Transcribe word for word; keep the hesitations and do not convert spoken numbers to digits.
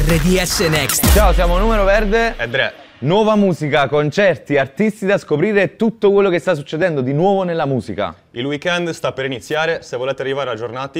R D S Next. Ciao, siamo Numero Verde e Dre. Nuova musica, concerti, artisti da scoprire e tutto quello che sta succedendo di nuovo nella musica. Il weekend sta per iniziare, se volete arrivare aggiornati